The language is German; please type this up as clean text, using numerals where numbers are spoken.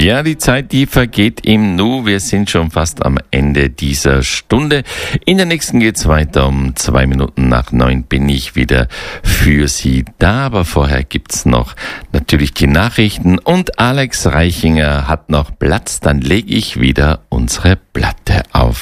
Ja, die Zeit, die vergeht im Nu. Wir sind schon fast am Ende dieser Stunde. In der nächsten geht's weiter. Um 8:02 bin ich wieder für Sie da. Aber vorher gibt's noch natürlich die Nachrichten. Und Alex Reichinger hat noch Platz. Dann lege ich wieder unsere Platte auf.